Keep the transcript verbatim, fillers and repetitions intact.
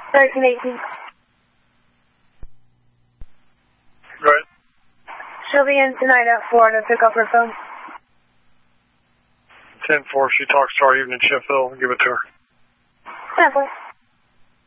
thirteen eighteen. Go ahead. She'll be in tonight at four to pick up her phone. ten four, she talks to our evening shift, they'll give it to her. ten four.